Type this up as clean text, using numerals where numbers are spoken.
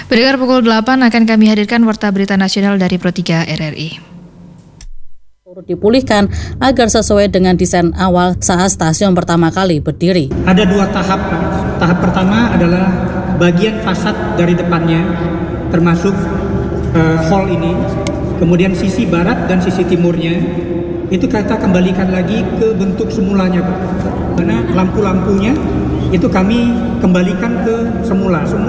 Pendengar, pukul 8 akan kami hadirkan Warta Berita Nasional dari Pro3 RRI. Turut dipulihkan agar sesuai dengan desain awal saat stasiun pertama kali berdiri. Ada 2 tahap, Pak. Tahap pertama adalah bagian fasad dari depannya, termasuk hall ini, kemudian sisi barat dan sisi timurnya, itu kita kembalikan lagi ke bentuk semulanya, Pak. Karena lampu-lampunya itu kami kembalikan ke semula.